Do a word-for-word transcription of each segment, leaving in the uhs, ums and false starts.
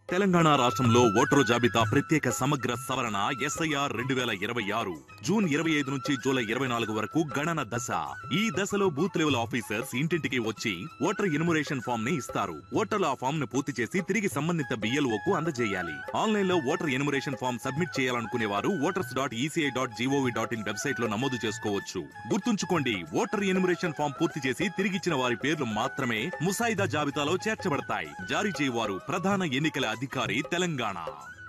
తెలంగాణ రాష్ట్రంలో ఓటరు జాబితా ప్రత్యేక సమగ్ర సవరణ ఎస్ఐఆర్ రెండు వేల ఇరవై ఆరు జూన్ ఇరవై ఐదు నుంచి జూలై ఇరవై నాలుగు వరకు గణన దశ. ఈ దశలో బూత్ లెవెల్ ఆఫీసర్స్ ఇంటింటికి వచ్చి ఓటర్ ఎన్యుమరేషన్ ఫామ్ ని ఇస్తారు. ఓటర్లు ఆ ఫామ్ ను పూర్తి చేసి తిరిగి సంబంధిత బిఎల్ఓకు అందజేయాలి. ఆన్లైన్ లో ఓటర్ ఎన్యుమరేషన్ ఫామ్ సబ్మిట్ చేయాలనుకునే వారు voters dot ECI dot GOV dot in website లో నమోదు చేసుకోవచ్చు. గుర్తుంచుకోండి, ఓటర్ ఎన్యుమరేషన్ ఫామ్ పూర్తి చేసి తిరిగిచ్చిన వారి పేర్లు మాత్రమే ముసాయిదా జాబితాలో చేర్చబడతాయి. జారీ చేయవారు ప్రధాన ఎన్నికల अधिकारी तेलंगाना।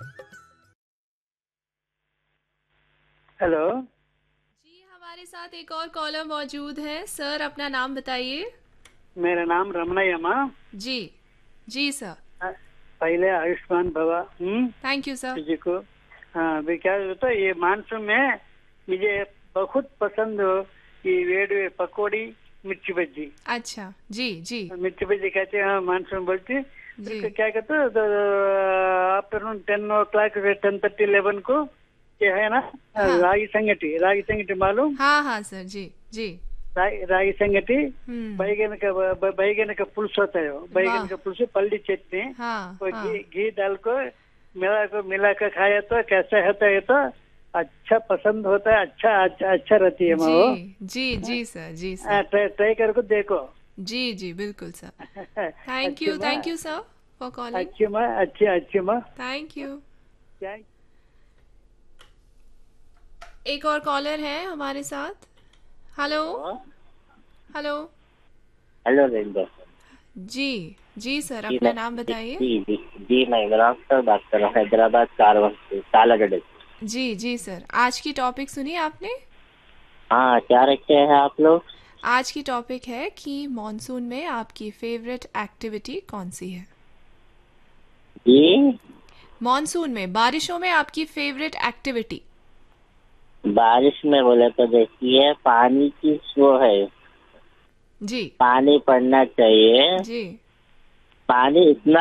हेलो जी, हमारे साथ एक और कॉलर मौजूद है। सर, अपना नाम बताइए। मेरा नाम रमणैया माँ। जी जी सर। पहले आयुष्मान भवा। थैंक यू सर जी को हाँ अभी क्या होता है, ये मानसून में मुझे बहुत पसंद ये वेड़ पकौड़ी मिर्ची बज्जी। अच्छा जी जी। मिर्ची बज्जी कहते हैं मानसून बोलते। जी क्या कहते हैं आफ्टरनून टेन ओ क्लॉक टेन थर्टी इलेवन को ये है ना हाँ। रागी संगटी रागी संगटी मालूम? हाँ हाँ सर जी जी। रागी रागी संगटी हम्म, बैगन का ब- बैगन का पुल्स होता है वो। बैगन वाह। का पुल्स पल्ली चटनी हाँ वो हाँ। घी घी डाल को मिला को मिला कर खाया तो कैसा होता है, तो अच्छा पसंद होता है। अच्छा अच्छा अच्छा रहती है माँ वो। जी जी जी सर जी हाँ, सर। ट्राई ट्राई करके देखो। जी जी बिल्कुल sir. Thank you thank you sir for calling. अच्छी माँ अच्छी अच्छी माँ। Thank you. क्या एक और कॉलर है हमारे साथ। Hello hello. Hello ranger. जी जी सर, जी, अपना मैं- नाम बताइए। जी जी जी मैं इमरान सर बात कर रहा हूँ, हैदराबाद कारवन से तालागढ़। जी जी सर, आज की टॉपिक सुनी आपने? हाँ, क्या रखे हैं आप लोग? आज की टॉपिक है कि मॉनसून में आपकी फेवरेट एक्टिविटी कौन सी है? जी मॉनसून में, बारिशों में आपकी फेवरेट एक्टिविटी। बारिश में बोले तो देखिए पानी की वो है, जी पानी पड़ना चाहिए। जी। पानी इतना